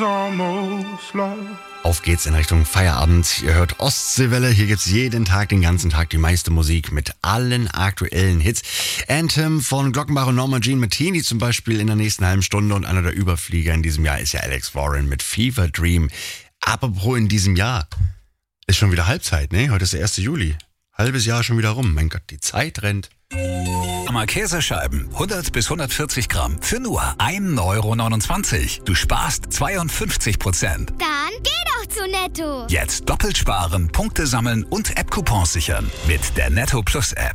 Auf geht's in Richtung Feierabend. Ihr hört Ostseewelle. Hier gibt's jeden Tag, den ganzen Tag die meiste Musik mit allen aktuellen Hits. Anthem von Glockenbach und Norma Jean Martini zum Beispiel in der nächsten halben Stunde. Und einer der Überflieger in diesem Jahr ist ja Alex Warren mit Fever Dream. Apropos in diesem Jahr. Ist schon wieder Halbzeit, ne? Heute ist der 1. Juli. Halbes Jahr schon wieder rum. Mein Gott, die Zeit rennt. Käsescheiben, 100 bis 140 Gramm für nur 1,29 €. Du sparst 52%. Dann geh doch zu Netto. Jetzt doppelt sparen, Punkte sammeln und App-Coupons sichern mit der Netto Plus App.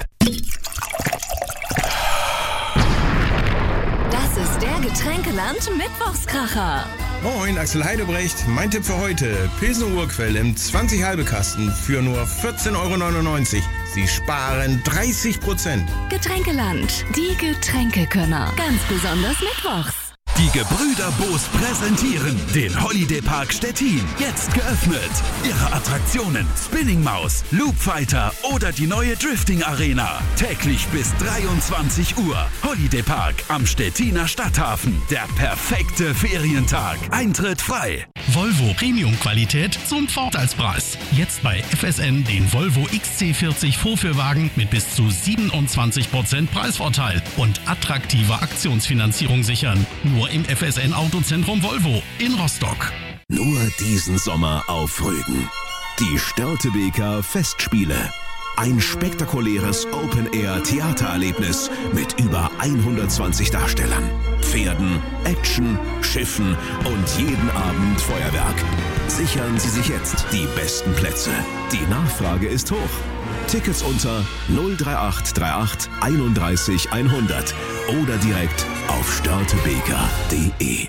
Das ist der Getränkeland-Mittwochskracher. Moin, Axel Heidebrecht. Mein Tipp für heute: Pilsner Urquell im 20-Halbe-Kasten für nur 14,99 €. Sie sparen 30%. Getränkeland, die Getränkekönner. Ganz besonders mittwochs. Die Gebrüder Boos präsentieren den Holiday Park Stettin. Jetzt geöffnet. Ihre Attraktionen Spinning Maus, Loop Fighter oder die neue Drifting Arena. Täglich bis 23 Uhr. Holiday Park am Stettiner Stadthafen. Der perfekte Ferientag. Eintritt frei. Volvo Premium Qualität zum Vorteilspreis. Jetzt bei FSN den Volvo XC40 Vorführwagen mit bis zu 27% Preisvorteil und attraktiver Aktionsfinanzierung sichern. Nur im FSN Autozentrum Volvo in Rostock. Nur diesen Sommer auf Rügen. Die Störtebeker Festspiele. Ein spektakuläres Open-Air-Theatererlebnis mit über 120 Darstellern, Pferden, Action, Schiffen und jeden Abend Feuerwerk. Sichern Sie sich jetzt die besten Plätze. Die Nachfrage ist hoch. Tickets unter 03838 31 100 oder direkt auf störtebeker.de.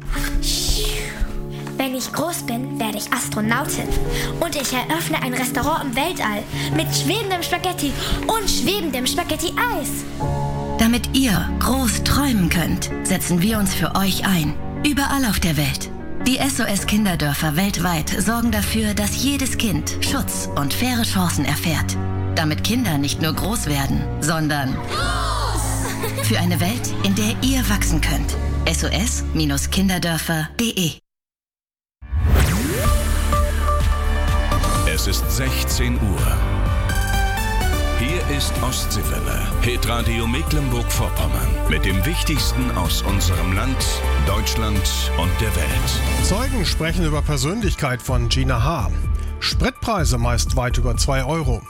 Wenn ich groß bin, werde ich Astronautin. Und ich eröffne ein Restaurant im Weltall mit schwebendem Spaghetti und schwebendem Spaghetti-Eis. Damit ihr groß träumen könnt, setzen wir uns für euch ein. Überall auf der Welt. Die SOS-Kinderdörfer weltweit sorgen dafür, dass jedes Kind Schutz und faire Chancen erfährt. Damit Kinder nicht nur groß werden, sondern groß! Für eine Welt, in der ihr wachsen könnt. SOS-Kinderdörfer.de. Es ist 16 Uhr. Hier ist Ostseewelle, Hitradio Mecklenburg-Vorpommern. Mit dem Wichtigsten aus unserem Land, Deutschland und der Welt. Zeugen sprechen über Persönlichkeit von Gina H. Spritpreise meist weit über 2 €.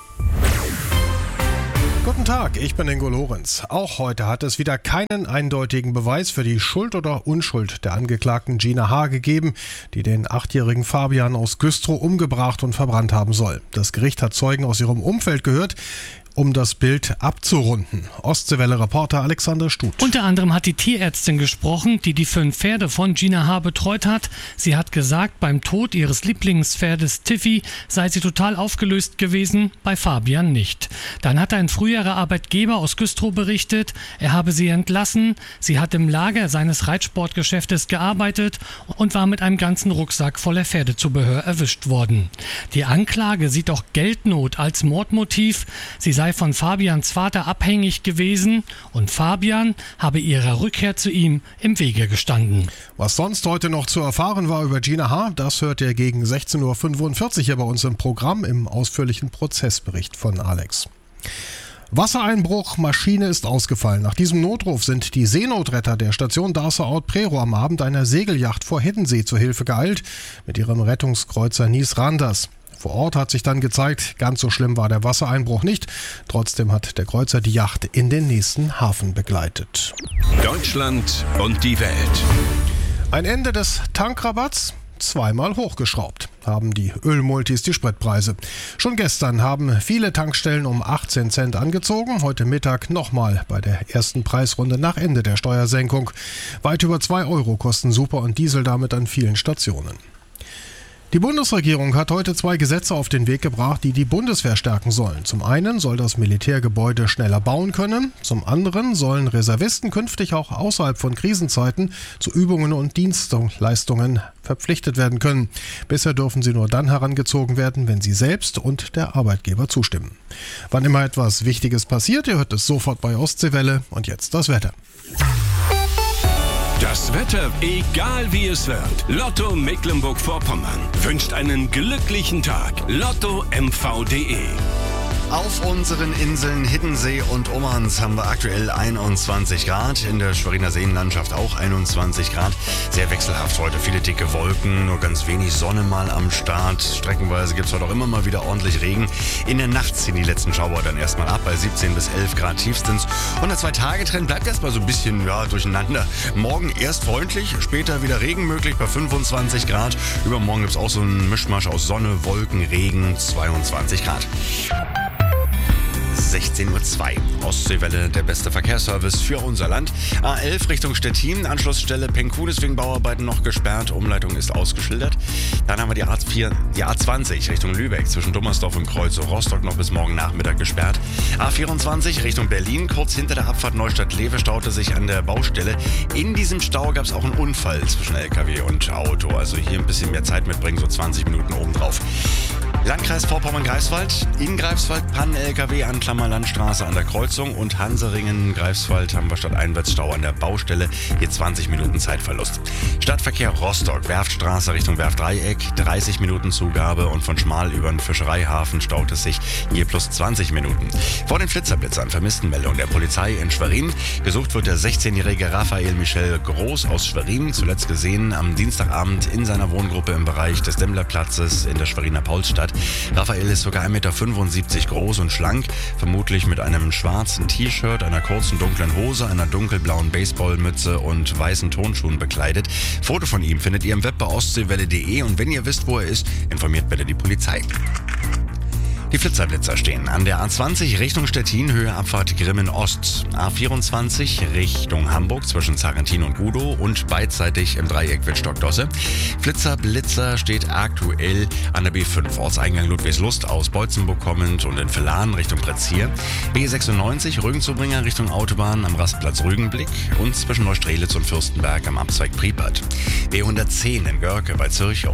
Guten Tag, ich bin Ingo Lorenz. Auch heute hat es wieder keinen eindeutigen Beweis für die Schuld oder Unschuld der Angeklagten Gina H. gegeben, die den 8-jährigen Fabian aus Güstrow umgebracht und verbrannt haben soll. Das Gericht hat Zeugen aus ihrem Umfeld gehört, um das Bild abzurunden. Ostseewelle-Reporter Alexander Stut. Unter anderem hat die Tierärztin gesprochen, die 5 Pferde von Gina H. betreut hat. Sie hat gesagt, beim Tod ihres Lieblingspferdes Tiffy sei sie total aufgelöst gewesen, bei Fabian nicht. Dann hat ein früherer Arbeitgeber aus Güstrow berichtet, er habe sie entlassen. Sie hat im Lager seines Reitsportgeschäftes gearbeitet und war mit einem ganzen Rucksack voller Pferdezubehör erwischt worden. Die Anklage sieht auch Geldnot als Mordmotiv. Sie sei von Fabians Vater abhängig gewesen und Fabian habe ihrer Rückkehr zu ihm im Wege gestanden. Was sonst heute noch zu erfahren war über Gina H., das hört ihr gegen 16:45 Uhr hier bei uns im Programm im ausführlichen Prozessbericht von Alex. Wassereinbruch, Maschine ist ausgefallen. Nach diesem Notruf sind die Seenotretter der Station Darßer-Ort-Prerow am Abend einer Segelyacht vor Hiddensee zur Hilfe geeilt mit ihrem Rettungskreuzer Nies Randers. Vor Ort hat sich dann gezeigt, ganz so schlimm war der Wassereinbruch nicht. Trotzdem hat der Kreuzer die Yacht in den nächsten Hafen begleitet. Deutschland und die Welt. Ein Ende des Tankrabatts? Zweimal hochgeschraubt haben die Ölmultis die Spritpreise. Schon gestern haben viele Tankstellen um 18 Cent angezogen. Heute Mittag nochmal bei der ersten Preisrunde nach Ende der Steuersenkung. Weit über 2 € kosten Super und Diesel damit an vielen Stationen. Die Bundesregierung hat heute 2 Gesetze auf den Weg gebracht, die die Bundeswehr stärken sollen. Zum einen soll das Militärgebäude schneller bauen können, zum anderen sollen Reservisten künftig auch außerhalb von Krisenzeiten zu Übungen und Dienstleistungen verpflichtet werden können. Bisher dürfen sie nur dann herangezogen werden, wenn sie selbst und der Arbeitgeber zustimmen. Wann immer etwas Wichtiges passiert, ihr hört es sofort bei Ostseewelle und jetzt das Wetter. Das Wetter, egal wie es wird. Lotto Mecklenburg-Vorpommern wünscht einen glücklichen Tag. LottoMV.de. Auf unseren Inseln Hiddensee und Ummanz haben wir aktuell 21 Grad. In der Schweriner Seenlandschaft auch 21 Grad. Sehr wechselhaft heute. Viele dicke Wolken, nur ganz wenig Sonne mal am Start. Streckenweise gibt es heute auch immer mal wieder ordentlich Regen. In der Nacht ziehen die letzten Schauer dann erstmal ab bei 17 bis 11 Grad tiefstens. Und der 2-Tage-Trend bleibt erstmal so ein bisschen durcheinander. Morgen erst freundlich, später wieder Regen möglich bei 25 Grad. Übermorgen gibt es auch so einen Mischmasch aus Sonne, Wolken, Regen, 22 Grad. 16:02 Uhr. Ostseewelle, der beste Verkehrsservice für unser Land. A11 Richtung Stettin, Anschlussstelle Penkunis wegen Bauarbeiten noch gesperrt. Umleitung ist ausgeschildert. Dann haben wir die A20 Richtung Lübeck zwischen Dummersdorf und Kreuz Rostock noch bis morgen Nachmittag gesperrt. A24 Richtung Berlin, kurz hinter der Abfahrt Neustadt-Lewe staute sich an der Baustelle. In diesem Stau gab es auch einen Unfall zwischen LKW und Auto. Also hier ein bisschen mehr Zeit mitbringen, so 20 Minuten obendrauf. Landkreis Vorpommern-Greifswald, in Greifswald Pannen-LKW an Klammerlandstraße an der Kreuzung und Hanseringen-Greifswald haben wir stadteinwärtsstau an der Baustelle, hier 20 Minuten Zeitverlust. Stadtverkehr Rostock, Werftstraße Richtung Werftdreieck, 30 Minuten Zugabe und von Schmal über den Fischereihafen staut es sich hier plus 20 Minuten. Vor den Flitzerblitzern Vermisstenmeldung der Polizei in Schwerin. Gesucht wird der 16-jährige Raphael Michel Groß aus Schwerin, zuletzt gesehen am Dienstagabend in seiner Wohngruppe im Bereich des Demmlerplatzes in der Schweriner Paulsstadt. Raphael ist sogar 1,75 Meter groß und schlank, vermutlich mit einem schwarzen T-Shirt, einer kurzen dunklen Hose, einer dunkelblauen Baseballmütze und weißen Turnschuhen bekleidet. Foto von ihm findet ihr im Web bei ostseewelle.de und wenn ihr wisst, wo er ist, informiert bitte die Polizei. Die Flitzerblitzer stehen an der A20 Richtung Stettin, Höhe Abfahrt Grimmen Ost. A24 Richtung Hamburg zwischen Zarentin und Gudow und beidseitig im Dreieck Wittstock-Dosse. Flitzerblitzer steht aktuell an der B5, Ortseingang Ludwigslust aus Beutzenburg kommend und in Villan Richtung Pretzier. B96 Rügenzubringer Richtung Autobahn am Rastplatz Rügenblick und zwischen Neustrelitz und Fürstenberg am Abzweig Priepert. B110 in Görke bei Zürchow.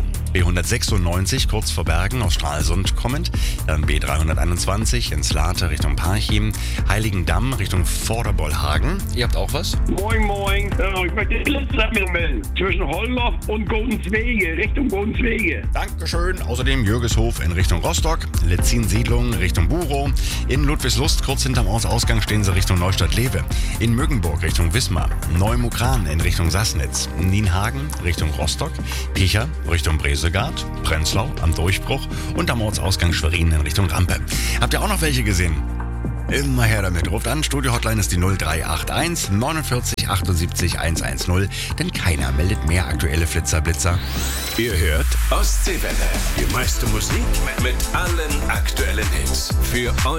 B196 kurz vor Bergen aus Stralsund kommend, dann B321 ins Laate Richtung Parchim, Heiligendamm Richtung Vorderbollhagen. Ihr habt auch was? Moin, moin. Ich möchte die Blitzabmeldung melden. Zwischen Holdorf und Godenswege, Richtung Godenswege. Dankeschön. Außerdem Jürgeshof in Richtung Rostock, Letzin-Siedlung Richtung Burow. In Ludwigslust, kurz hinterm Ortsausgang, stehen sie Richtung Neustadt-Lewe. In Mögenburg Richtung Wismar, Neumukran in Richtung Sassnitz, Nienhagen Richtung Rostock, Picher Richtung Bresegard, Prenzlau am Durchbruch und am Ortsausgang Schwerin in Richtung Rampe. Habt ihr auch noch welche gesehen? Immer her damit. Ruft an. Studio-Hotline ist die 0381 49 78 110, denn keiner meldet mehr aktuelle Flitzerblitzer. Ihr hört Ostseewelle. Die meiste Musik mit allen aktuellen Hits. Für euch.